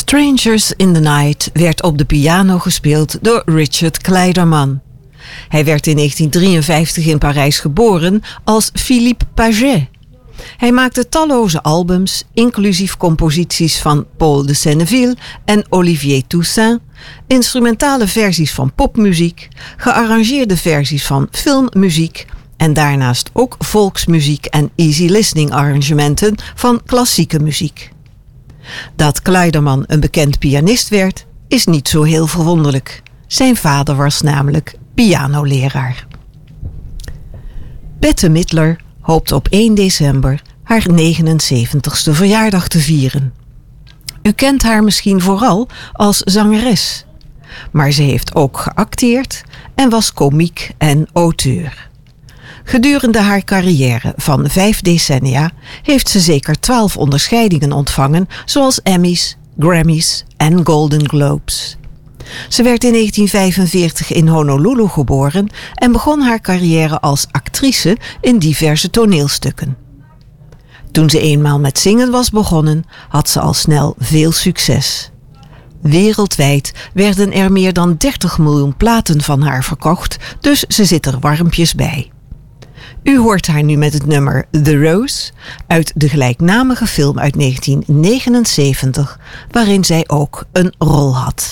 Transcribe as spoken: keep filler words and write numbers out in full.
Strangers in the Night werd op de piano gespeeld door Richard Clayderman. Hij werd in negentien drieënvijftig in Parijs geboren als Philippe Paget. Hij maakte talloze albums, inclusief composities van Paul de Senneville en Olivier Toussaint, instrumentale versies van popmuziek, gearrangeerde versies van filmmuziek en daarnaast ook volksmuziek en easy listening arrangementen van klassieke muziek. Dat Clayderman een bekend pianist werd, is niet zo heel verwonderlijk. Zijn vader was namelijk pianoleraar. Bette Midler hoopt op één december haar negenenzeventigste verjaardag te vieren. U kent haar misschien vooral als zangeres, maar ze heeft ook geacteerd en was komiek en auteur. Gedurende haar carrière van vijf decennia heeft ze zeker twaalf onderscheidingen ontvangen, zoals Emmys, Grammys en Golden Globes. Ze werd in negentien vijfenveertig in Honolulu geboren en begon haar carrière als actrice in diverse toneelstukken. Toen ze eenmaal met zingen was begonnen, had ze al snel veel succes. Wereldwijd werden er meer dan dertig miljoen platen van haar verkocht, dus ze zit er warmpjes bij. U hoort haar nu met het nummer The Rose uit de gelijknamige film uit negentien negenenzeventig, waarin zij ook een rol had.